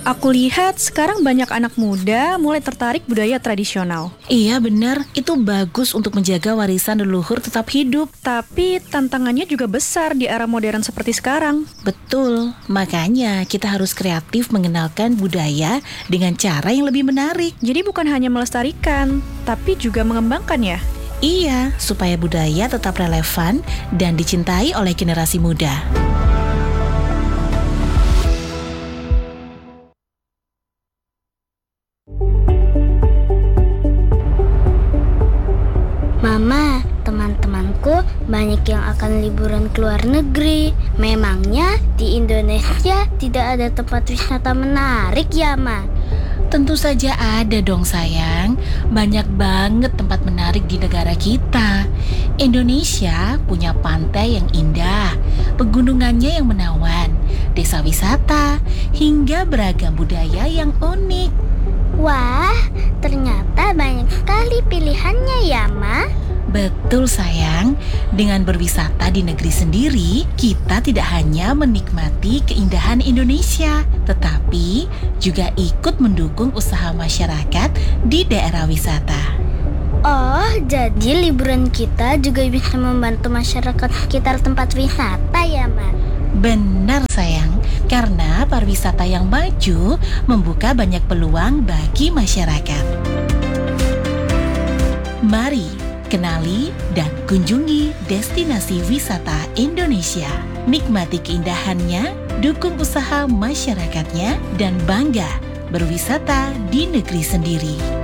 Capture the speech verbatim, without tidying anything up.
Aku lihat sekarang banyak anak muda mulai tertarik budaya tradisional. Iya benar, itu bagus untuk menjaga warisan leluhur tetap hidup. Tapi tantangannya juga besar di era modern seperti sekarang. Betul, makanya kita harus kreatif mengenalkan budaya dengan cara yang lebih menarik. Jadi bukan hanya melestarikan, tapi juga mengembangkannya. Iya, supaya budaya tetap relevan dan dicintai oleh generasi muda. Mama, teman-temanku banyak yang akan liburan ke luar negeri. Memangnya di Indonesia tidak ada tempat wisata menarik ya, Ma? Tentu saja ada dong sayang. Banyak banget tempat menarik di negara kita. Indonesia punya pantai yang indah, pegunungannya yang menawan, desa wisata, hingga beragam budaya yang unik. Wah, ternyata banyak sekali pilihannya ya, Ma? Betul sayang, dengan berwisata di negeri sendiri, kita tidak hanya menikmati keindahan Indonesia, tetapi juga ikut mendukung usaha masyarakat di daerah wisata. Oh, jadi liburan kita juga bisa membantu masyarakat sekitar tempat wisata ya, Ma? Benar sayang, karena pariwisata yang maju membuka banyak peluang bagi masyarakat. Mari kenali dan kunjungi destinasi wisata Indonesia. Nikmati keindahannya, dukung usaha masyarakatnya, dan bangga berwisata di negeri sendiri.